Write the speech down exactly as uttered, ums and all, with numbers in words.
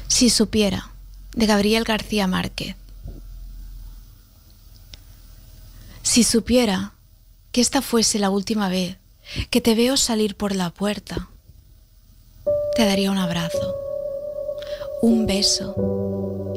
Si supiera, de Gabriel García Márquez. Si supiera que esta fuese la última vez que te veo salir por la puerta, te daría un abrazo, un beso